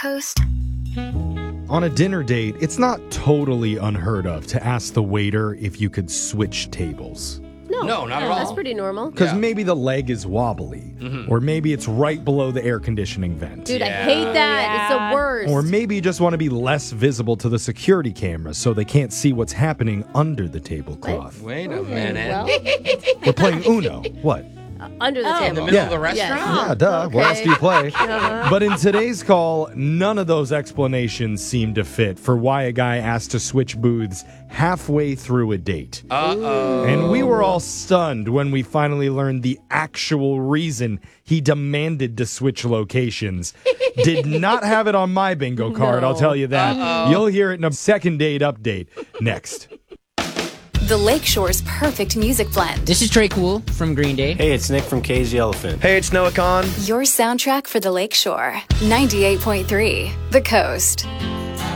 Post. On a dinner date, it's not totally unheard of to ask the waiter if you could switch tables. No, not at all. That's pretty normal. Because maybe the leg is wobbly, or maybe it's right below the air conditioning vent. Dude, I hate that. It's the worst. Or maybe you just want to be less visible to the security cameras so they can't see what's happening under the tablecloth. Wait a minute. Well, We're playing Uno. What? under the In the table. middle Yeah. of the restaurant? Yeah, duh. What else do you play? But in today's call, none of those explanations seem to fit for why a guy asked to switch booths halfway through a date. Uh-oh. And we were all stunned when we finally learned the actual reason he demanded to switch locations. Did not have it on my bingo card, I'll tell you that. You'll hear it in a second date update next. The Lakeshore's perfect music blend. This is Trey Cool from Green Day. Hey, it's Nick from Cage the Elephant. Hey, it's Noah Khan. Your soundtrack for the Lakeshore. 98.3 The Coast.